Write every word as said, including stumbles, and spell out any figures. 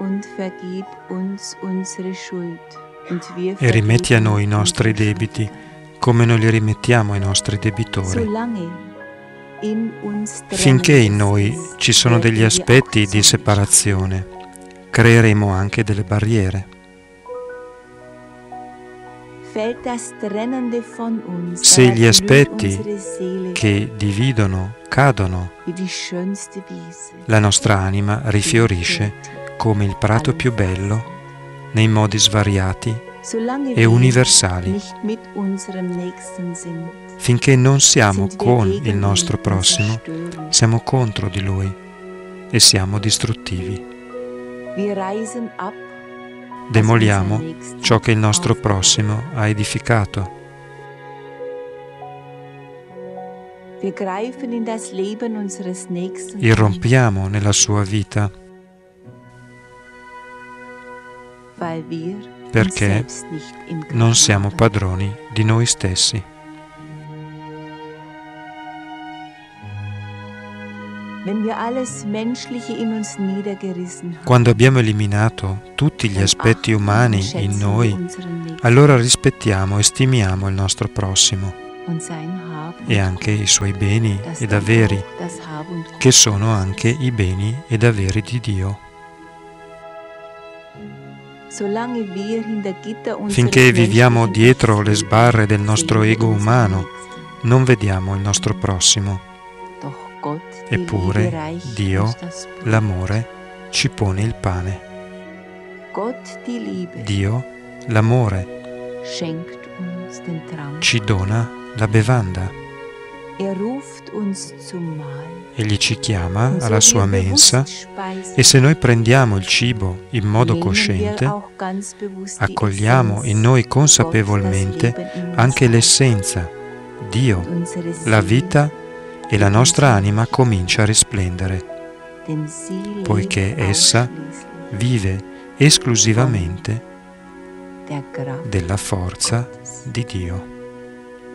e rimetti a noi i nostri debiti, come noi li rimettiamo ai nostri debitori. Finché in noi ci sono degli aspetti di separazione, creeremo anche delle barriere. Se gli aspetti che dividono cadono, la nostra anima rifiorisce come il prato più bello nei modi svariati e universali. Finché non siamo con il nostro prossimo, siamo contro di lui e siamo distruttivi. Demoliamo ciò che il nostro prossimo ha edificato. Irrompiamo nella sua vita perché non siamo padroni di noi stessi. Quando abbiamo eliminato tutti gli aspetti umani in noi, allora rispettiamo e stimiamo il nostro prossimo e anche i suoi beni ed averi, che sono anche i beni ed averi di Dio. Finché viviamo dietro le sbarre del nostro ego umano, non vediamo il nostro prossimo. Eppure Dio, l'amore, ci pone il pane. Dio, l'amore, ci dona la bevanda. Egli ci chiama alla sua mensa e se noi prendiamo il cibo in modo cosciente, accogliamo in noi consapevolmente anche l'essenza, Dio, la vita, e la nostra anima comincia a risplendere, poiché essa vive esclusivamente della forza di Dio.